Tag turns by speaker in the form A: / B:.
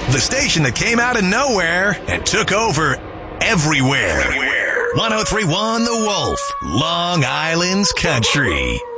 A: The station that came out of nowhere and took over everywhere. 103.1 The Wolf, Long Island's country.